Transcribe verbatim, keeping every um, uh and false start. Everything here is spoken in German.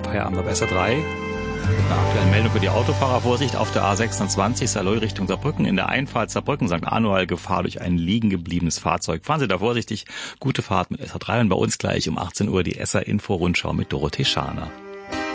Feierabend auf S R drei. Eine aktuelle Meldung für die Autofahrer. Vorsicht auf der A sechsundzwanzig, Saarlouis Richtung Saarbrücken. In der Einfahrt Saarbrücken, Sankt Anual, Gefahr durch ein liegen gebliebenes Fahrzeug. Fahren Sie da vorsichtig. Gute Fahrt mit S R drei und bei uns gleich um achtzehn Uhr die S R Info Rundschau mit Dorothee Scharner.